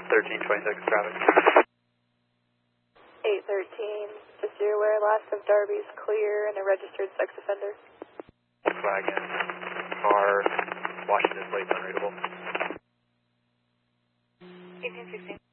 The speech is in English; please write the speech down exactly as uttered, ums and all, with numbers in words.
thirteen twenty-six traffic. eight thirteen, just so you're aware, last of Darby's clear and a registered sex offender. Volkswagen, car, Washington plate unreadable. eighteen sixteen.